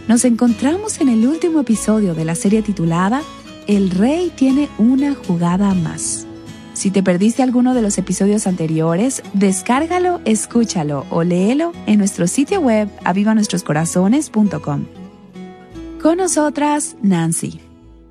Nos encontramos en el último episodio de la serie titulada El Rey tiene una jugada más. Si te perdiste alguno de los episodios anteriores, descárgalo, escúchalo o léelo en nuestro sitio web avivanuestroscorazones.com. Con nosotras, Nancy.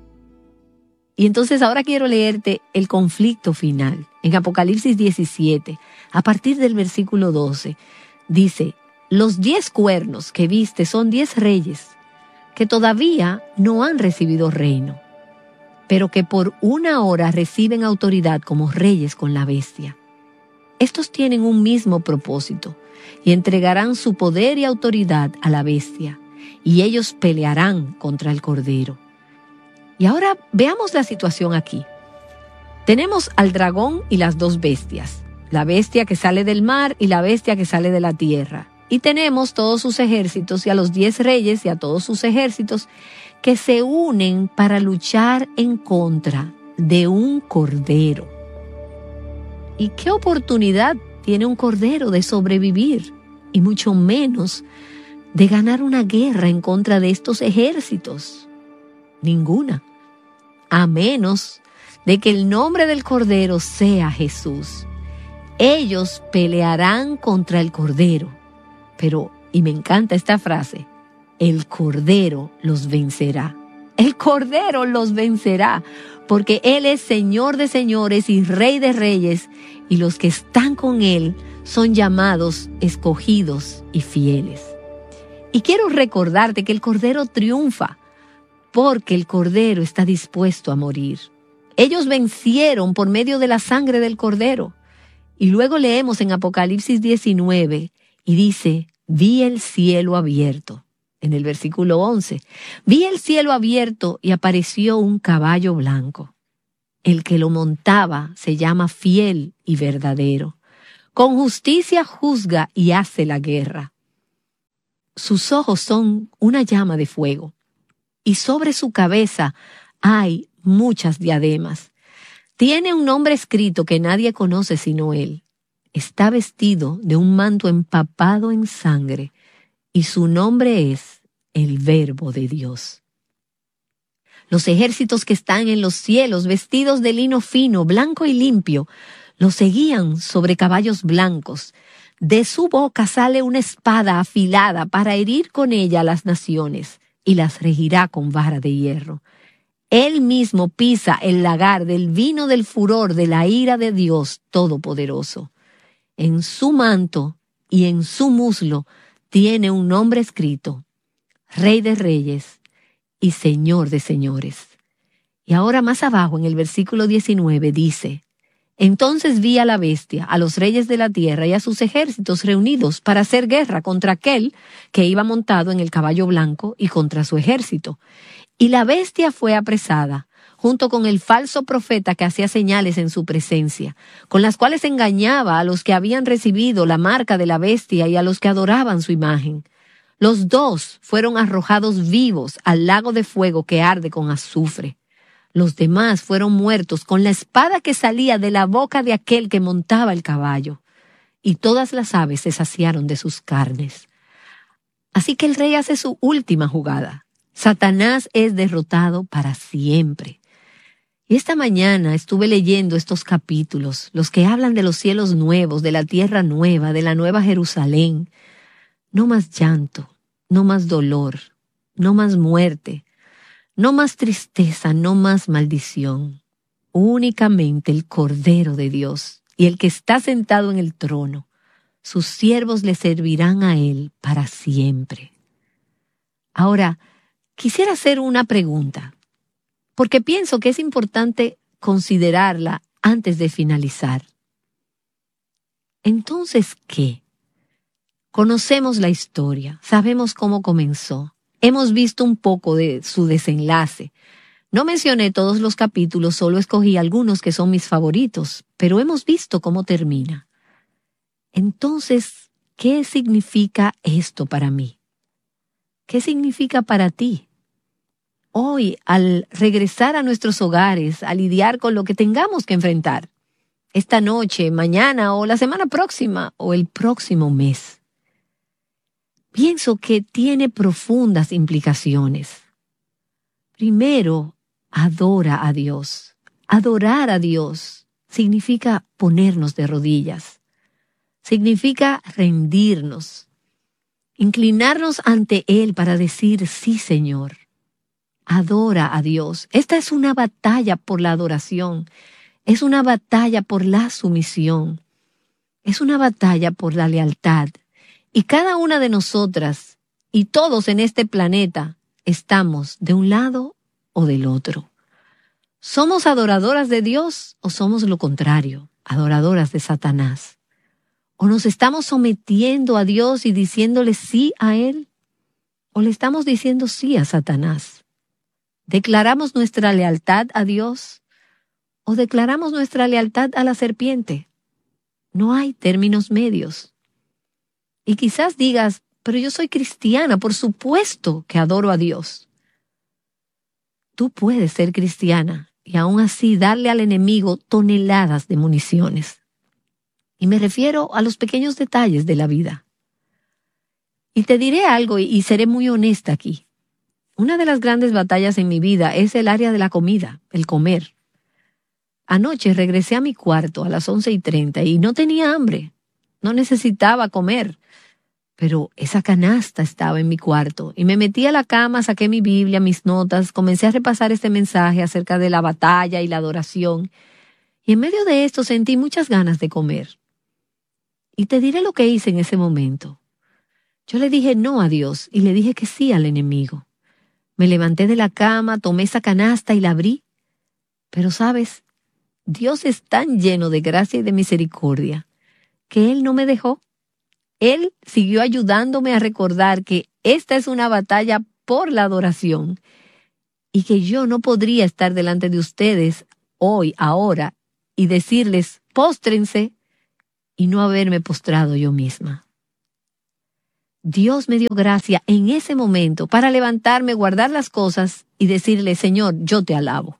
Y entonces ahora quiero leerte el conflicto final. En Apocalipsis 17, a partir del versículo 12, dice: los 10 cuernos que viste son 10 reyes que todavía no han recibido reino, pero que por una hora reciben autoridad como reyes con la bestia. Estos tienen un mismo propósito y entregarán su poder y autoridad a la bestia, y ellos pelearán contra el Cordero. Y ahora veamos la situación aquí. Tenemos al dragón y las 2 bestias, la bestia que sale del mar y la bestia que sale de la tierra. Y tenemos todos sus ejércitos y a los 10 reyes y a todos sus ejércitos que se unen para luchar en contra de un cordero. ¿Y qué oportunidad tiene un cordero de sobrevivir? Y mucho menos de ganar una guerra en contra de estos ejércitos. Ninguna. A menos de que el nombre del cordero sea Jesús. Ellos pelearán contra el cordero. Pero, y me encanta esta frase, el Cordero los vencerá. El Cordero los vencerá, porque Él es Señor de señores y Rey de reyes, y los que están con Él son llamados, escogidos y fieles. Y quiero recordarte que el Cordero triunfa, porque el Cordero está dispuesto a morir. Ellos vencieron por medio de la sangre del Cordero. Y luego leemos en Apocalipsis 19, y dice: vi el cielo abierto. En el versículo 11, vi el cielo abierto y apareció un caballo blanco. El que lo montaba se llama Fiel y Verdadero. Con justicia juzga y hace la guerra. Sus ojos son una llama de fuego, y sobre su cabeza hay muchas diademas. Tiene un nombre escrito que nadie conoce sino él. Está vestido de un manto empapado en sangre, y su nombre es el Verbo de Dios. Los ejércitos que están en los cielos, vestidos de lino fino, blanco y limpio, lo seguían sobre caballos blancos. De su boca sale una espada afilada para herir con ella a las naciones, y las regirá con vara de hierro. Él mismo pisa el lagar del vino del furor de la ira de Dios Todopoderoso. En su manto y en su muslo tiene un nombre escrito: Rey de Reyes y Señor de Señores. Y ahora más abajo en el versículo 19 dice: entonces vi a la bestia, a los reyes de la tierra y a sus ejércitos reunidos para hacer guerra contra aquel que iba montado en el caballo blanco y contra su ejército. Y la bestia fue apresada, junto con el falso profeta que hacía señales en su presencia, con las cuales engañaba a los que habían recibido la marca de la bestia y a los que adoraban su imagen. Los 2 fueron arrojados vivos al lago de fuego que arde con azufre. Los demás fueron muertos con la espada que salía de la boca de aquel que montaba el caballo, y todas las aves se saciaron de sus carnes. Así que el rey hace su última jugada. Satanás es derrotado para siempre. Y esta mañana estuve leyendo estos capítulos, los que hablan de los cielos nuevos, de la tierra nueva, de la nueva Jerusalén. No más llanto, no más dolor, no más muerte, no más tristeza, no más maldición. Únicamente el Cordero de Dios y el que está sentado en el trono. Sus siervos le servirán a él para siempre. Ahora, quisiera hacer una pregunta, porque pienso que es importante considerarla antes de finalizar. Entonces, ¿qué? Conocemos la historia, sabemos cómo comenzó, hemos visto un poco de su desenlace. No mencioné todos los capítulos, solo escogí algunos que son mis favoritos, pero hemos visto cómo termina. Entonces, ¿qué significa esto para mí? ¿Qué significa para ti? Hoy, al regresar a nuestros hogares, a lidiar con lo que tengamos que enfrentar, esta noche, mañana o la semana próxima o el próximo mes. pienso que tiene profundas implicaciones. Primero, adora a Dios. Adorar a Dios significa ponernos de rodillas. Significa rendirnos, inclinarnos ante Él para decir, sí, Señor. Adora a Dios. Esta es una batalla por la adoración. Es una batalla por la sumisión. Es una batalla por la lealtad. Y cada una de nosotras y todos en este planeta estamos de un lado o del otro. ¿Somos adoradoras de Dios o somos lo contrario, adoradoras de Satanás? ¿O nos estamos sometiendo a Dios y diciéndole sí a Él? ¿O le estamos diciendo sí a Satanás? ¿Declaramos nuestra lealtad a Dios o declaramos nuestra lealtad a la serpiente? No hay términos medios. Y quizás digas, pero yo soy cristiana, por supuesto que adoro a Dios. Tú puedes ser cristiana y aún así darle al enemigo toneladas de municiones. Y me refiero a los pequeños detalles de la vida. Y te diré algo y seré muy honesta aquí. Una de las grandes batallas en mi vida es el área de la comida, el comer. Anoche regresé a mi cuarto a las 11:30 y no tenía hambre. No necesitaba comer. Pero esa canasta estaba en mi cuarto y me metí a la cama, saqué mi Biblia, mis notas, comencé a repasar este mensaje acerca de la batalla y la adoración. Y en medio de esto sentí muchas ganas de comer. Y te diré lo que hice en ese momento. Yo le dije no a Dios y le dije que sí al enemigo. Me levanté de la cama, tomé esa canasta y la abrí. Pero sabes, Dios es tan lleno de gracia y de misericordia que Él no me dejó. Él siguió ayudándome a recordar que esta es una batalla por la adoración y que yo no podría estar delante de ustedes hoy, ahora, y decirles, póstrense, y no haberme postrado yo misma. Dios me dio gracia en ese momento para levantarme, guardar las cosas y decirle, Señor, yo te alabo.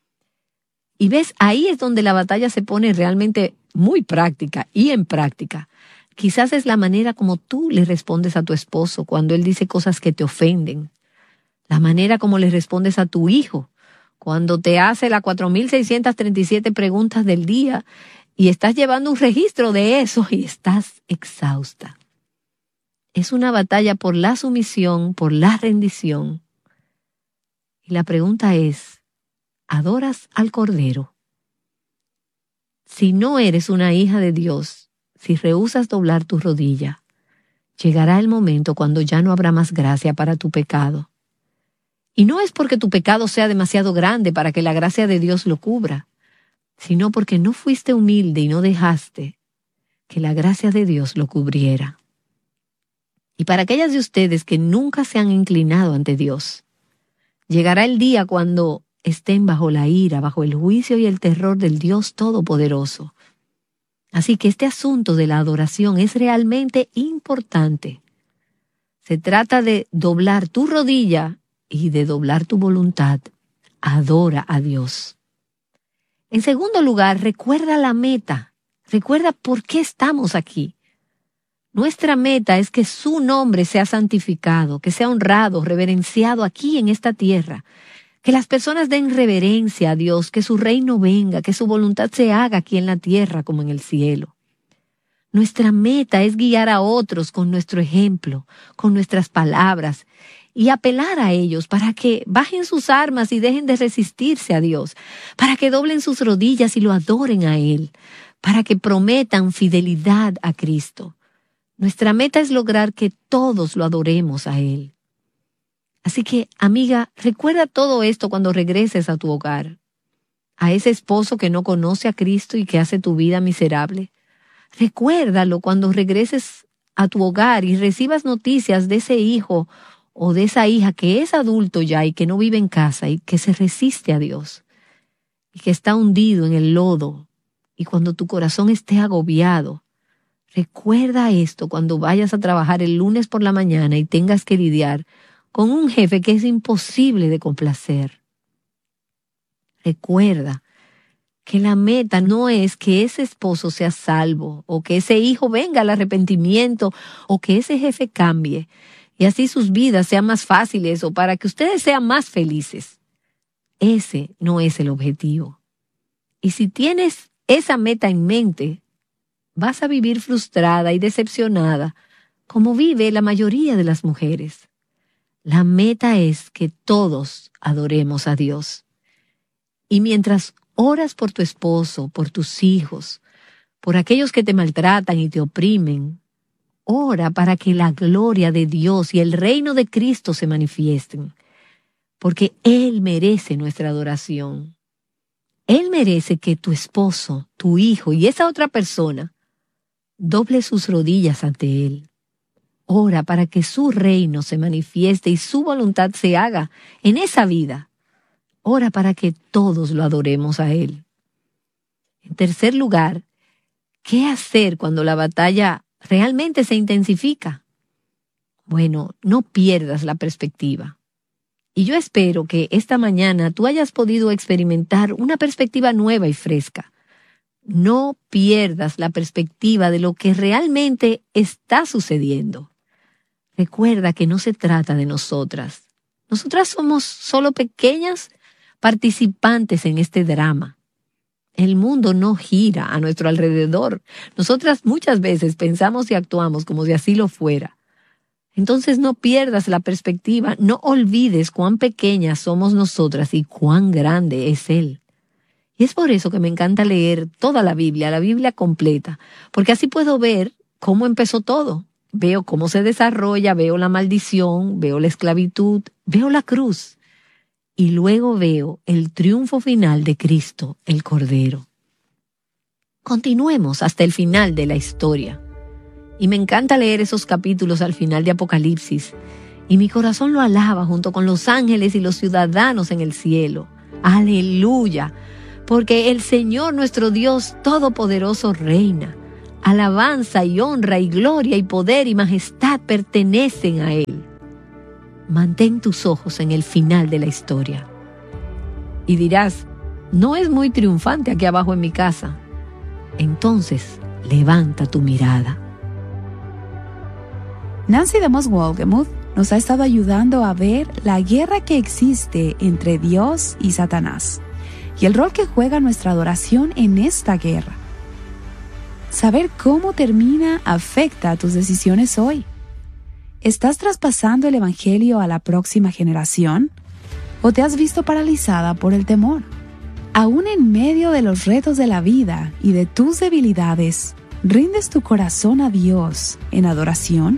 Y ves, ahí es donde la batalla se pone realmente muy práctica y en práctica. Quizás es la manera como tú le respondes a tu esposo cuando él dice cosas que te ofenden. La manera como le respondes a tu hijo cuando te hace las 4,637 preguntas del día y estás llevando un registro de eso y estás exhausta. Es una batalla por la sumisión, por la rendición. Y la pregunta es, ¿adoras al Cordero? Si no eres una hija de Dios, si rehusas doblar tu rodilla, llegará el momento cuando ya no habrá más gracia para tu pecado. Y no es porque tu pecado sea demasiado grande para que la gracia de Dios lo cubra, sino porque no fuiste humilde y no dejaste que la gracia de Dios lo cubriera. Y para aquellas de ustedes que nunca se han inclinado ante Dios, llegará el día cuando estén bajo la ira, bajo el juicio y el terror del Dios Todopoderoso. Así que este asunto de la adoración es realmente importante. Se trata de doblar tu rodilla y de doblar tu voluntad. Adora a Dios. En segundo lugar, recuerda la meta. Recuerda por qué estamos aquí. Nuestra meta es que su nombre sea santificado, que sea honrado, reverenciado aquí en esta tierra. Que las personas den reverencia a Dios, que su reino venga, que su voluntad se haga aquí en la tierra como en el cielo. Nuestra meta es guiar a otros con nuestro ejemplo, con nuestras palabras, y apelar a ellos para que bajen sus armas y dejen de resistirse a Dios, para que doblen sus rodillas y lo adoren a Él, para que prometan fidelidad a Cristo. Nuestra meta es lograr que todos lo adoremos a Él. Así que, amiga, recuerda todo esto cuando regreses a tu hogar. A ese esposo que no conoce a Cristo y que hace tu vida miserable. Recuérdalo cuando regreses a tu hogar y recibas noticias de ese hijo o de esa hija que es adulto ya y que no vive en casa y que se resiste a Dios y que está hundido en el lodo. Y cuando tu corazón esté agobiado, recuerda esto cuando vayas a trabajar el lunes por la mañana y tengas que lidiar con un jefe que es imposible de complacer. Recuerda que la meta no es que ese esposo sea salvo, o que ese hijo venga al arrepentimiento, o que ese jefe cambie, y así sus vidas sean más fáciles, o para que ustedes sean más felices. Ese no es el objetivo. Y si tienes esa meta en mente, vas a vivir frustrada y decepcionada, como vive la mayoría de las mujeres. La meta es que todos adoremos a Dios. Y mientras oras por tu esposo, por tus hijos, por aquellos que te maltratan y te oprimen, ora para que la gloria de Dios y el reino de Cristo se manifiesten, porque Él merece nuestra adoración. Él merece que tu esposo, tu hijo y esa otra persona doble sus rodillas ante Él. Ora para que su reino se manifieste y su voluntad se haga en esa vida. Ora para que todos lo adoremos a Él. En tercer lugar, ¿qué hacer cuando la batalla realmente se intensifica? Bueno, no pierdas la perspectiva. Y yo espero que esta mañana tú hayas podido experimentar una perspectiva nueva y fresca. No pierdas la perspectiva de lo que realmente está sucediendo. Recuerda que no se trata de nosotras. Nosotras somos solo pequeñas participantes en este drama. El mundo no gira a nuestro alrededor. Nosotras muchas veces pensamos y actuamos como si así lo fuera. Entonces no pierdas la perspectiva, no olvides cuán pequeñas somos nosotras y cuán grande es Él. Y es por eso que me encanta leer toda la Biblia completa, porque así puedo ver cómo empezó todo. Veo cómo se desarrolla, veo la maldición, veo la esclavitud, veo la cruz. Y luego veo el triunfo final de Cristo, el Cordero. Continuemos hasta el final de la historia. Y me encanta leer esos capítulos al final de Apocalipsis. Y mi corazón lo alaba junto con los ángeles y los ciudadanos en el cielo. ¡Aleluya! Porque el Señor nuestro Dios Todopoderoso reina. Alabanza y honra y gloria y poder y majestad pertenecen a Él. Mantén tus ojos en el final de la historia. Y dirás, no es muy triunfante aquí abajo en mi casa. Entonces, levanta tu mirada. Nancy DeMoss Wolgemuth nos ha estado ayudando a ver la guerra que existe entre Dios y Satanás y el rol que juega nuestra adoración en esta guerra. Saber cómo termina afecta a tus decisiones hoy. ¿Estás traspasando el Evangelio a la próxima generación? ¿O te has visto paralizada por el temor? Aún en medio de los retos de la vida y de tus debilidades, ¿rindes tu corazón a Dios en adoración?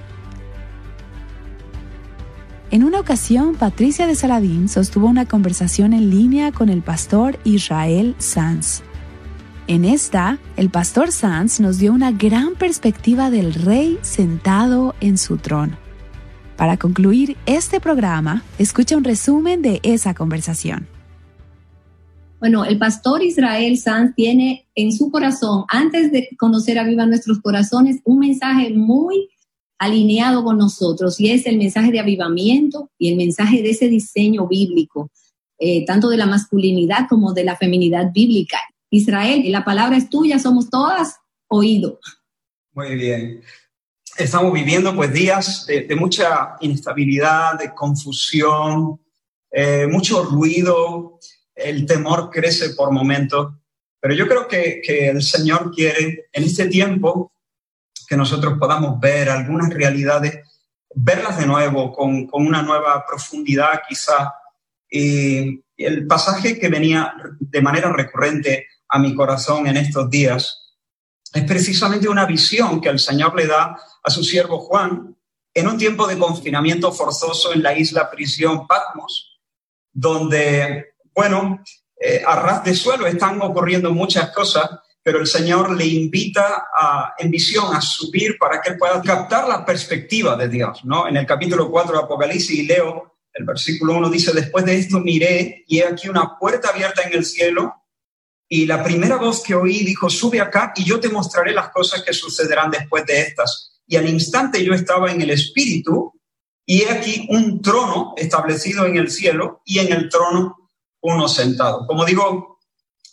En una ocasión, Patricia de Saladín sostuvo una conversación en línea con el pastor Israel Sanz. En esta, el pastor Sanz nos dio una gran perspectiva del rey sentado en su trono. Para concluir este programa, escucha un resumen de esa conversación. Bueno, el pastor Israel Sanz tiene en su corazón, antes de conocer a Viva Nuestros Corazones, un mensaje muy alineado con nosotros, y es el mensaje de avivamiento y el mensaje de ese diseño bíblico, tanto de la masculinidad como de la feminidad bíblica. Israel, la palabra es tuya, somos todas oído. Muy bien. Estamos viviendo pues días de mucha inestabilidad, de confusión, mucho ruido, el temor crece por momentos, pero yo creo que el Señor quiere en este tiempo que nosotros podamos ver algunas realidades, verlas de nuevo con una nueva profundidad quizá. Y el pasaje que venía de manera recurrente a mi corazón en estos días es precisamente una visión que el Señor le da a su siervo Juan en un tiempo de confinamiento forzoso en la isla prisión Patmos, donde, a ras de suelo están ocurriendo muchas cosas, pero el Señor le invita en visión a subir para que él pueda captar la perspectiva de Dios, ¿no? En el capítulo 4 de Apocalipsis, y leo el versículo 1, dice: después de esto miré, y he aquí una puerta abierta en el cielo, y la primera voz que oí dijo: sube acá, y yo te mostraré las cosas que sucederán después de estas. Y al instante yo estaba en el Espíritu, y he aquí un trono establecido en el cielo, y en el trono uno sentado. Como digo,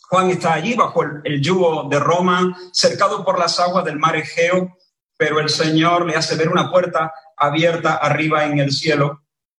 Juan está allí bajo el yugo de Roma, cercado por las aguas del mar Egeo, pero el Señor le hace ver una puerta abierta arriba en el cielo.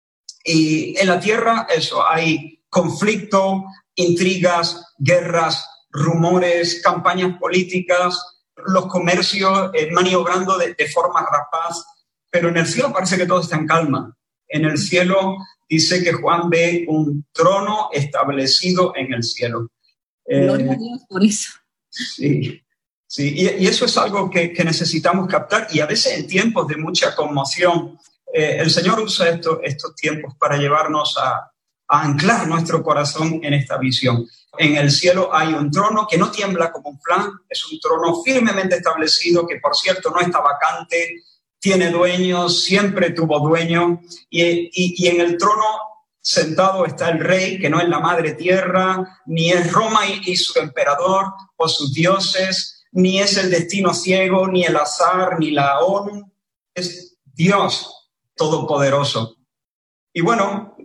Y en la tierra, eso, hay conflicto, intrigas, guerras, rumores, campañas políticas, los comercios maniobrando de forma rapaz, pero en el cielo parece que todo está en calma. En el cielo dice que Juan ve un trono establecido en el cielo. Gloria a Dios por eso. Sí, sí. Y eso es algo que necesitamos captar, y a veces en tiempos de mucha conmoción, el Señor usa estos tiempos para llevarnos a anclar nuestro corazón en esta visión. En el cielo hay un trono que no tiembla como un flan, es un trono firmemente establecido, que por cierto no está vacante, tiene dueño, siempre tuvo dueño, y en el trono sentado está el rey, que no es la madre tierra, ni es Roma y su emperador o sus dioses, ni es el destino ciego, ni el azar, ni la ONU, es Dios todopoderoso. Y bueno,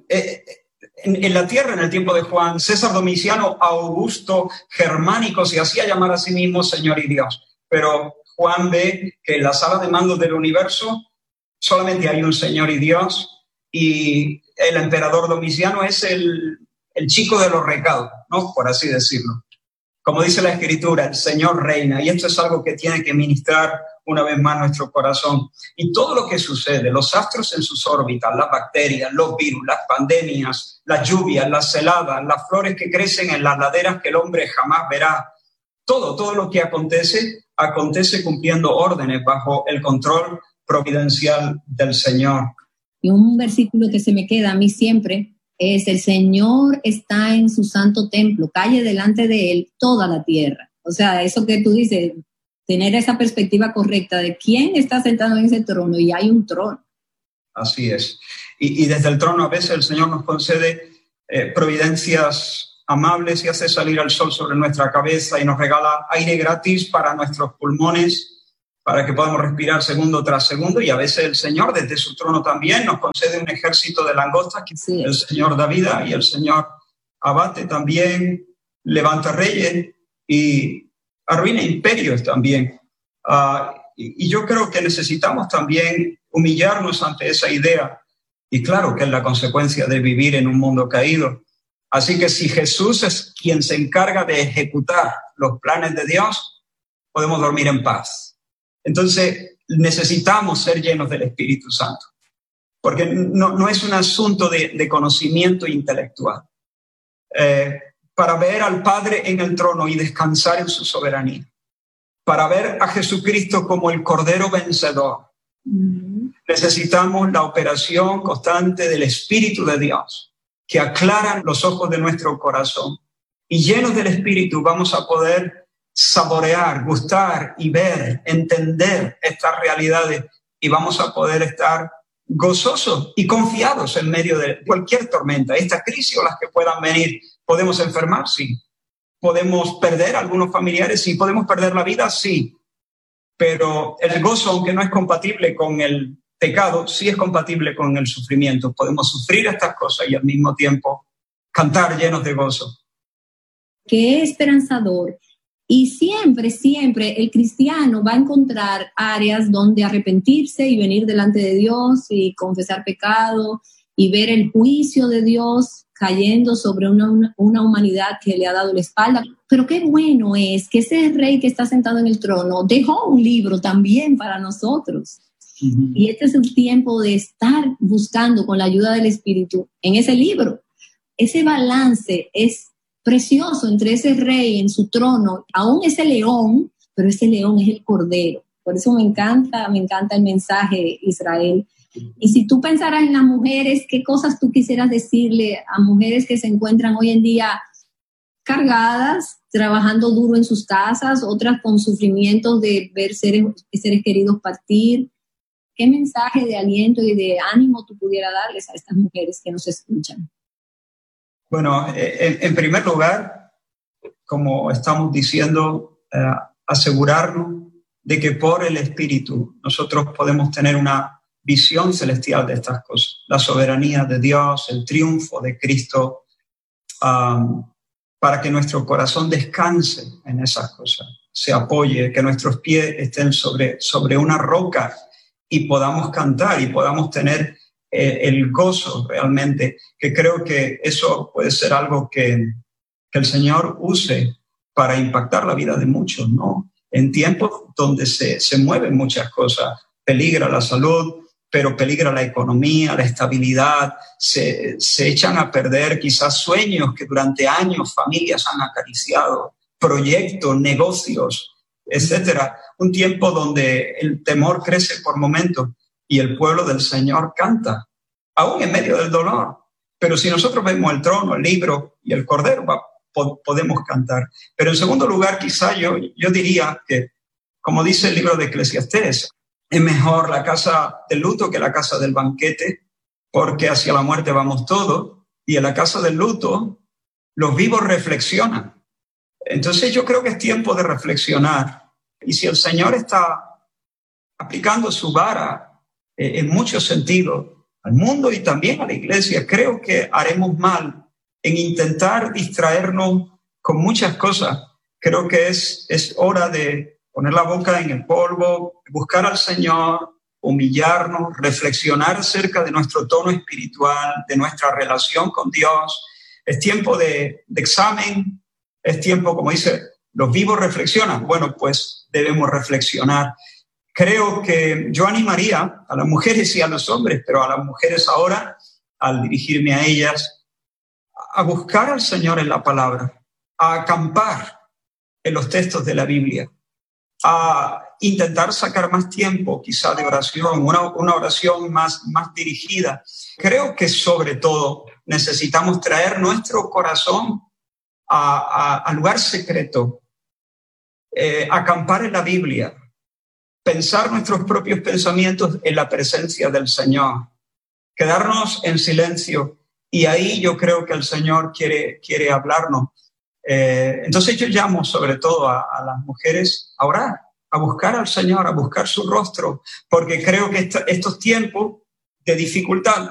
en la tierra, en el tiempo de Juan, César Domiciano Augusto Germánico se hacía llamar a sí mismo Señor y Dios, pero Juan ve que en la sala de mando del universo solamente hay un Señor y Dios, y el emperador Domiciano es el chico de los recados, ¿no? Por así decirlo. Como dice la Escritura, el Señor reina, y esto es algo que tiene que ministrar una vez más nuestro corazón. Y todo lo que sucede, los astros en sus órbitas, las bacterias, los virus, las pandemias, las lluvias, las heladas, las flores que crecen en las laderas que el hombre jamás verá, todo lo que acontece cumpliendo órdenes bajo el control providencial del Señor. Y un versículo que se me queda a mí siempre es: el Señor está en su santo templo, calle delante de él toda la tierra. O sea, eso que tú dices, tener esa perspectiva correcta de quién está sentado en ese trono, y hay un trono. Así es. Y desde el trono a veces el Señor nos concede providencias amables y hace salir el sol sobre nuestra cabeza y nos regala aire gratis para nuestros pulmones, para que podamos respirar segundo tras segundo, y a veces el Señor desde su trono también nos concede un ejército de langostas que Sí. el Señor da vida, y el Señor abate también, levanta reyes y arruina imperios también. Y yo creo que necesitamos también humillarnos ante esa idea, y claro que es la consecuencia de vivir en un mundo caído. Así que si Jesús es quien se encarga de ejecutar los planes de Dios, podemos dormir en paz. Entonces, necesitamos ser llenos del Espíritu Santo, porque no es un asunto de conocimiento intelectual. Para ver al Padre en el trono y descansar en su soberanía, para ver a Jesucristo como el Cordero vencedor, necesitamos la operación constante del Espíritu de Dios, que aclaran los ojos de nuestro corazón. Y llenos del Espíritu vamos a poder saborear, gustar y ver, entender estas realidades, y vamos a poder estar gozosos y confiados en medio de cualquier tormenta, esta crisis o las que puedan venir. ¿Podemos enfermar? Sí. ¿Podemos perder a algunos familiares? Sí. ¿Podemos perder la vida? Sí. Pero el gozo, aunque no es compatible con el pecado, sí es compatible con el sufrimiento. Podemos sufrir estas cosas y al mismo tiempo cantar llenos de gozo. Qué esperanzador. Y siempre el cristiano va a encontrar áreas donde arrepentirse y venir delante de Dios y confesar pecado y ver el juicio de Dios cayendo sobre una humanidad que le ha dado la espalda. Pero qué bueno es que ese rey que está sentado en el trono dejó un libro también para nosotros. Uh-huh. Y este es el tiempo de estar buscando con la ayuda del Espíritu en ese libro. Ese balance es precioso entre ese rey en su trono, aún ese león, pero ese león es el cordero. Por eso me encanta el mensaje, Israel. Y si tú pensaras en las mujeres, ¿qué cosas tú quisieras decirle a mujeres que se encuentran hoy en día cargadas, trabajando duro en sus casas, otras con sufrimientos de ver seres queridos partir? ¿Qué mensaje de aliento y de ánimo tú pudieras darles a estas mujeres que nos escuchan? Bueno, en primer lugar, como estamos diciendo, asegurarnos de que por el Espíritu nosotros podemos tener una visión celestial de estas cosas. La soberanía de Dios, el triunfo de Cristo, para que nuestro corazón descanse en esas cosas, se apoye, que nuestros pies estén sobre una roca y podamos cantar y podamos tener el gozo realmente, que creo que eso puede ser algo que el Señor use para impactar la vida de muchos, ¿no? En tiempos donde se mueven muchas cosas, peligra la salud, pero peligra la economía, la estabilidad, se echan a perder quizás sueños que durante años familias han acariciado, proyectos, negocios, etcétera. Un tiempo donde el temor crece por momentos y el pueblo del Señor canta, aún en medio del dolor. Pero si nosotros vemos el trono, el libro y el cordero, podemos cantar. Pero en segundo lugar, quizá yo diría que, como dice el libro de Eclesiastés, es mejor la casa del luto que la casa del banquete, porque hacia la muerte vamos todos, y en la casa del luto los vivos reflexionan. Entonces yo creo que es tiempo de reflexionar. Y si el Señor está aplicando su vara en muchos sentidos al mundo y también a la iglesia, creo que haremos mal en intentar distraernos con muchas cosas. Creo que es hora de poner la boca en el polvo, buscar al Señor, humillarnos, reflexionar acerca de nuestro tono espiritual, de nuestra relación con Dios. Es tiempo de examen, es tiempo, como dice, los vivos reflexionan. Bueno, pues debemos reflexionar. Creo que yo animaría a las mujeres y a los hombres, pero a las mujeres ahora, al dirigirme a ellas, a buscar al Señor en la palabra, a acampar en los textos de la Biblia, a intentar sacar más tiempo quizá de oración, una oración más dirigida. Creo que sobre todo necesitamos traer nuestro corazón al lugar secreto, acampar en la Biblia, pensar nuestros propios pensamientos en la presencia del Señor, quedarnos en silencio, y ahí yo creo que el Señor quiere hablarnos. Entonces yo llamo sobre todo a las mujeres a orar, a buscar al Señor, a buscar su rostro, porque creo que estos tiempos de dificultad